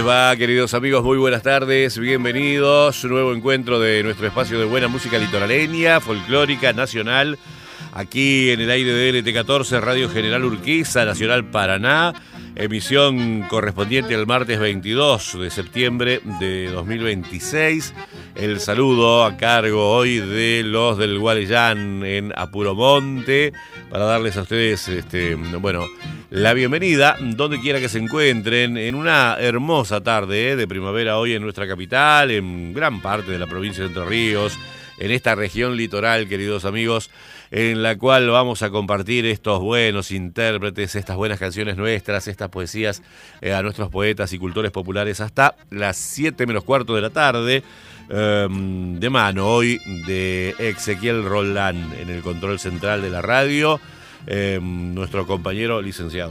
va, queridos amigos? Muy buenas tardes, bienvenidos. Un nuevo encuentro de nuestro espacio de buena música litoraleña, folclórica, nacional. Aquí en el aire de LT14, Radio General Urquiza, Nacional Paraná. Emisión correspondiente al martes 22 de septiembre de 2026. El saludo a cargo hoy de los del Gualeyán en Apuromonte, para darles a ustedes la bienvenida donde quiera que se encuentren en una hermosa tarde de primavera hoy en nuestra capital, en gran parte de la provincia de Entre Ríos, en esta región litoral, queridos amigos, en la cual vamos a compartir estos buenos intérpretes, estas buenas canciones nuestras, estas poesías a nuestros poetas y cultores populares hasta las 7 menos cuarto de la tarde, de mano hoy de Ezequiel Roldán en el control central de la radio, nuestro compañero licenciado.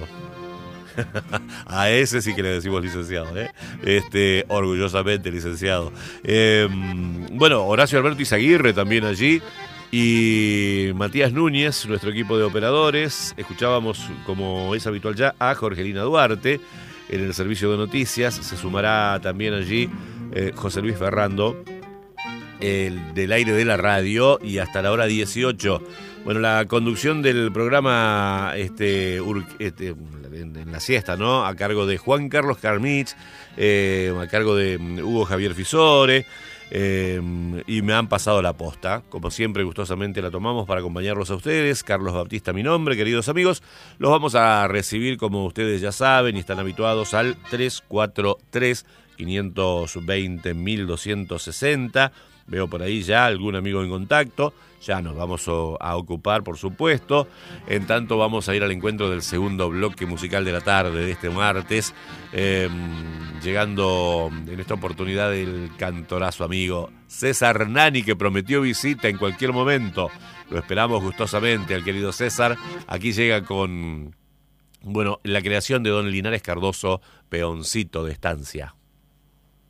A ese sí que le decimos licenciado, orgullosamente licenciado. Horacio Alberto Izaguirre también allí. Y Matías Núñez, nuestro equipo de operadores. Escuchábamos, como es habitual ya, a Jorgelina Duarte en el servicio de noticias. Se sumará también allí José Luis Ferrando, del aire de la radio, y hasta la hora 18. Bueno, la conducción del programa en la siesta, ¿no? A cargo de Juan Carlos Carmich, a cargo de Hugo Javier Fisore. Y me han pasado la posta, como siempre gustosamente la tomamos para acompañarlos a ustedes. Carlos Baptista mi nombre, queridos amigos. Los vamos a recibir, como ustedes ya saben y están habituados, al 343-520-1260. Veo por ahí ya algún amigo en contacto. Ya nos vamos a ocupar, por supuesto. En tanto vamos a ir al encuentro del segundo bloque musical de la tarde de este martes, llegando en esta oportunidad el cantorazo amigo César Nani, que prometió visita en cualquier momento. Lo esperamos gustosamente al querido César. Aquí llega con la creación de don Linares Cardoso, Peoncito de Estancia.